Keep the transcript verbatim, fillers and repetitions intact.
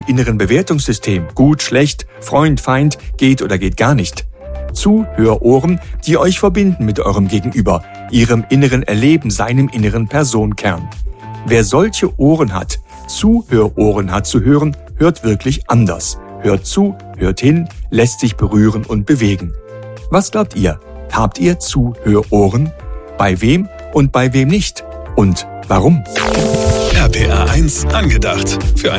inneren Bewertungssystem, gut, schlecht, Freund, Feind, geht oder geht gar nicht. Zuhörohren, die euch verbinden mit eurem Gegenüber, ihrem inneren Erleben, seinem inneren Personenkern. Wer solche Ohren hat, Zuhörohren hat zu hören, hört wirklich anders. Hört zu, hört hin, lässt sich berühren und bewegen. Was glaubt ihr? Habt ihr Zuhörohren? Bei wem und bei wem nicht? Und warum? R P R eins angedacht. Für ein